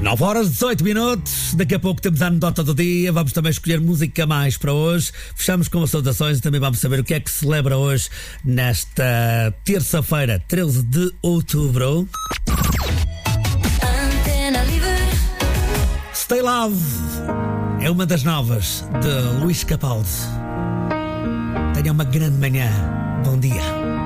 9 horas 18 minutos. Daqui a pouco temos a anedota do dia. Vamos também escolher música mais para hoje. Fechamos com as saudações e também vamos saber o que é que se celebra hoje, nesta terça-feira, 13 de outubro. Stay Love é uma das novas de Luís Capaldi. Tenha uma grande manhã. Bom dia.